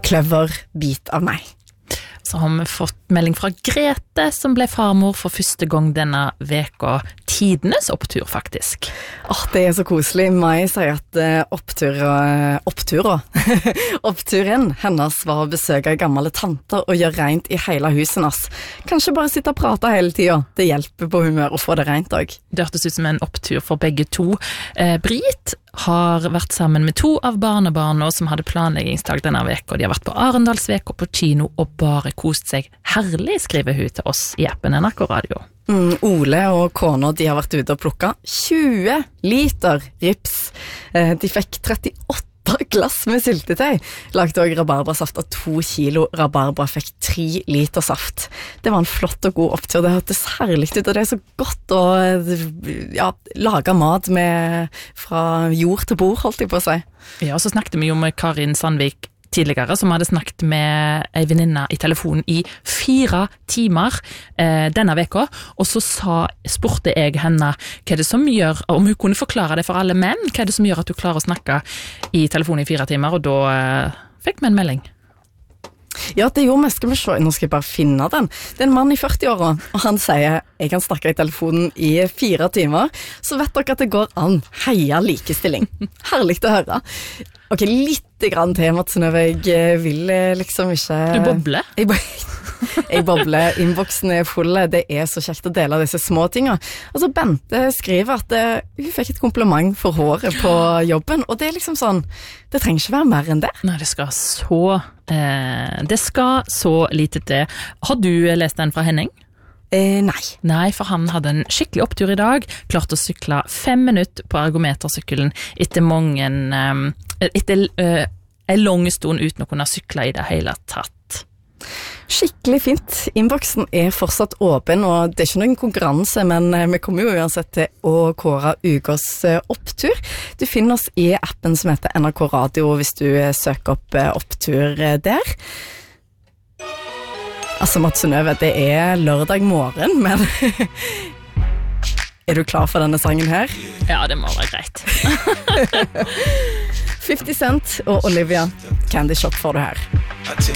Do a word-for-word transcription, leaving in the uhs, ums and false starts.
clever bit av meg. Så har vi fått melding fra Grete, som ble farmor for første gang denne veka. Tidenes opptur, faktisk. Åh, det er så koselig. Mai sier at uh, opptur, uh, opptur, oppturen hennes var å besøke gamle tanter og gjøre rent i hele huset hennes. Kanskje bare sitte og prate hele tiden. Det hjelper på humør å få det rent også. Det hørtes ut som en opptur for begge to. Eh, Brit har vært sammen med to av barnebarna som hadde planleggingsdag denne veka. De har vært på Arendalsveka på kino og bare kost seg. Herlig, skriver hun til oss i appen N R K Radio. Mm, Ole og kona, de har vært ute og plukket tjue liter rips. Eh, de fikk trettiåtte glass med syltetøy. Lagde også rabarbrasaft av to kilo rabarbra, fikk tre liter saft. Det var en flott og god opptur. Det hørtes herlig ut, og det er så godt å ja, lage mat med, fra jord til bord, holdt jeg på å si. Ja, så snakket vi jo med Karin Sandvik tidligere, som hadde snakket med en venninne i telefonen i fire timer eh, denne veka, og så sa, spurte jeg henne hva er det som gjør, om hun kunne forklare det for alle menn, hva er det som gjør at du klarer å snakke i telefonen i fire timer, og da eh, fikk vi en melding. Ja, det gjorde vi. Skal vi se, nå skal jeg bare finne den. Det er en mann i førti-åra, og han sier, jeg kan snakke i telefonen i fire timer, så vet dere at det går an. Heia likestilling. Herlig å høre. Ok, litt grann til, Mats Synnøve. Jeg vil liksom ikke... Du bobler? Jeg, jeg bobler. Innboksen er full. Det er så kjekt å dele disse små tingene. Altså, Bente skriver at uh, hun fikk et kompliment for håret på jobben, og det er liksom sånn, det trenger ikke være mer enn det. Nei, det skal så... Eh, det skal så lite til. Har du lest den fra Henning? Eh, nei. Nei, for han hadde en skikkelig opptur i dag, klart å sykle fem minutter på ergometersykkelen etter mange, um, etter uh, en lang stund uten å kunne sykle i det hele tatt. Skikkelig fint. Innboksen er fortsatt åpen, og det er ikke noen konkurranse, men vi kommer jo uansett til å kåre ukers opptur. Du finner oss i appen som heter N R K Radio hvis du søker opp opptur der. Altså, Mats Synnøve, det er lørdag morgen, men er du klar for denne sangen her? Ja, det må være greit. fifty Cent og Olivia, Candy Shop får du her.